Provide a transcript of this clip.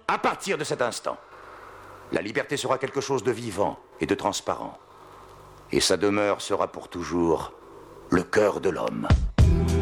À partir de cet instant, la liberté sera quelque chose de vivant et de transparent. Et sa demeure sera pour toujours le cœur de l'homme.